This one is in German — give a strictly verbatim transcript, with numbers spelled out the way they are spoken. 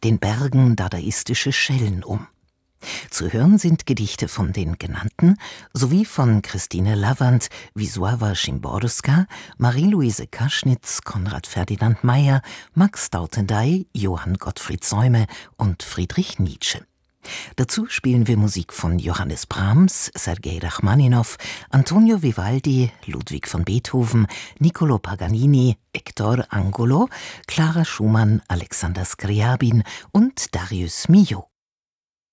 den Bergen dadaistische Schellen um. Zu hören sind Gedichte von den Genannten sowie von Christine Lavand, Wisława Szymborska, Marie-Louise Kaschnitz, Konrad Ferdinand Meyer, Max Dautendey, Johann Gottfried Säume und Friedrich Nietzsche. Dazu spielen wir Musik von Johannes Brahms, Sergei Rachmaninow, Antonio Vivaldi, Ludwig von Beethoven, Niccolò Paganini, Hector Angolo, Clara Schumann, Alexander Scriabin und Darius Milhaud.